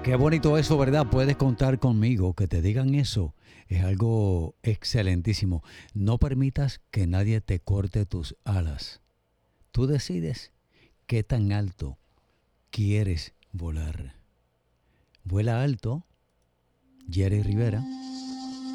Qué bonito eso, ¿verdad? Puedes contar conmigo. Que te digan eso es algo excelentísimo. No permitas que nadie te corte tus alas. Tú decides qué tan alto quieres volar. Vuela alto, Jerry Rivera.